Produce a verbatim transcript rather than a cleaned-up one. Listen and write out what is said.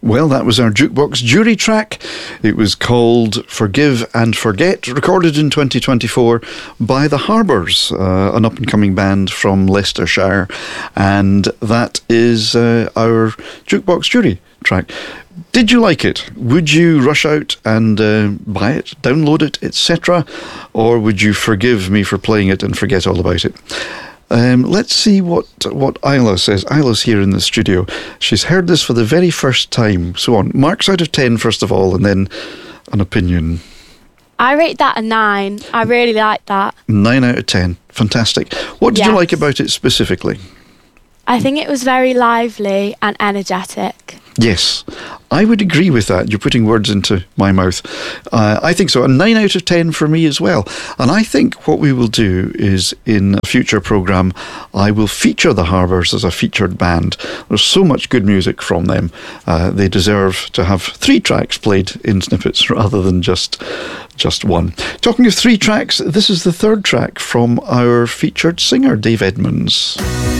Well, that was our Jukebox Jury track. It was called Forgive and Forget, recorded in twenty twenty-four by The Harbours, uh, an up-and-coming band from Leicestershire. And that is uh, our Jukebox Jury track. Did you like it? Would you rush out and uh, buy it, download it, et cetera? Or would you forgive me for playing it and forget all about it? Um, let's see what what Isla says. Isla's here in the studio. She's heard this for the very first time. So on, marks out of ten first of all, and then an opinion. I rate that a nine. I really like that. Nine out of ten. Fantastic. What did Yes. you like about it specifically? I think it was very lively and energetic. Yes, I would agree with that. You're putting words into my mouth. Uh, I think so. A nine out of ten for me as well. And I think what we will do is in a future programme, I will feature The Harbours as a featured band. There's so much good music from them. Uh, they deserve to have three tracks played in snippets rather than just just one. Talking of three tracks, this is the third track from our featured singer, Dave Edmunds.